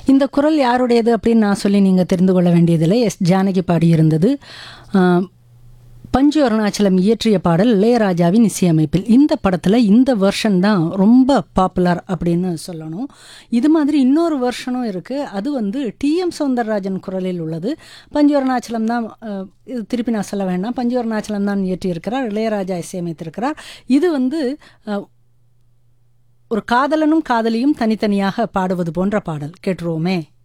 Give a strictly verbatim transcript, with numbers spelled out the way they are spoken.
இந்த குரல் யாருடையது அப்படின்னு நான் சொல்லி நீங்கள் தெரிந்து கொள்ள வேண்டியதில்லை. எஸ் ஜானகி பாடியிருந்தது. ஆஹ், பஞ்சு அருணாச்சலம் இயற்றிய பாடல் இளையராஜாவின் இசையமைப்பில். இந்த படத்தில் இந்த வெர்ஷன் தான் ரொம்ப பாப்புலர் அப்படின்னு சொல்லணும். இது மாதிரி இன்னொரு வெர்ஷனும் இருக்குது. அது வந்து டிஎம் சௌந்தரராஜன் குரலில் உள்ளது. பஞ்சு அருணாச்சலம் தான், அஹ், இது திருப்பி நான் சொல்ல வேண்டாம், பஞ்சு அருணாச்சலம் தான் இயற்றியிருக்கிறார், இளையராஜா இசையமைத்திருக்கிறார். இது வந்து அஹ், ஒரு காதலனும் காதலியும் தனித்தனியாக பாடுவது போன்ற பாடல். கேட்டுருவோமே.